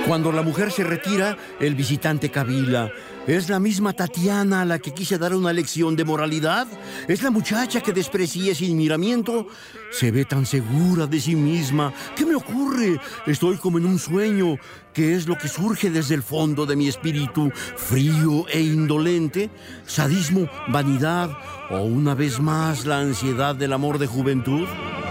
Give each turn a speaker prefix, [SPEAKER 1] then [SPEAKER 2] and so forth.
[SPEAKER 1] Cuando la mujer se retira, el visitante cavila. ¿Es la misma Tatiana a la que quise dar una lección de moralidad? ¿Es la muchacha que desprecié sin miramiento? Se ve tan segura de sí misma. ¿Qué me ocurre? Estoy como en un sueño. ¿Qué es lo que surge desde el fondo de mi espíritu, frío e indolente? ¿Sadismo, vanidad o una vez más la ansiedad del amor de juventud?